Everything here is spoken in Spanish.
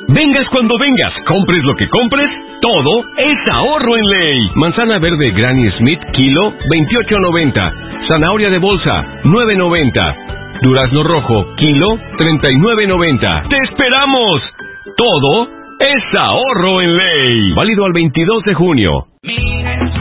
Vengas cuando vengas, compres lo que compres, todo es ahorro en Ley. Manzana verde Granny Smith, kilo, 28.90. Zanahoria de bolsa, 9.90. Durazno rojo, kilo, 39.90. ¡Te esperamos! Todo es ahorro en Ley. Válido al 22 de junio.